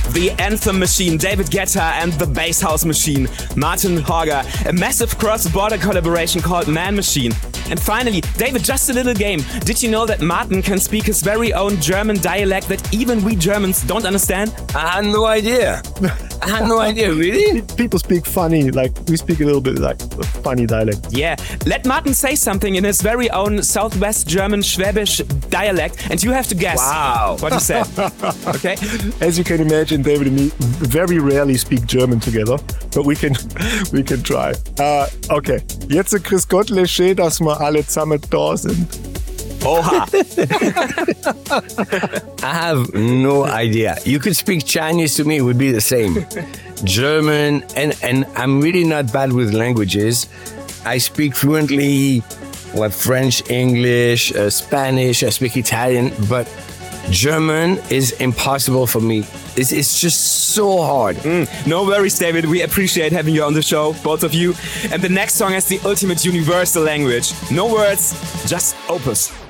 the Anthem Machine, David Guetta, and the Bass House Machine, Martin Horger, a massive cross-border collaboration called Man Machine. And finally, David, just a little game. Did you know that Martin can speak his very own German dialect that even we Germans don't understand? I had no idea. I had no idea, really? People speak funny, like we speak a little bit like a funny dialect. Yeah, let Martin say something in his very own Southwest German Schwäbisch dialect, and you have to guess what he said. Okay? As you can imagine, David and me very rarely speak German together, but we can try. Okay, jetzt Chris Gottle schön, dass wir alle zusammen da sind. Oha! I have no idea. You could speak Chinese to me, it would be the same. German, and I'm really not bad with languages. I speak fluently French, English, Spanish, I speak Italian, but German is impossible for me. It's just so hard. No worries, David. We appreciate having you on the show, both of you. And the next song is the ultimate universal language. No words, just opus.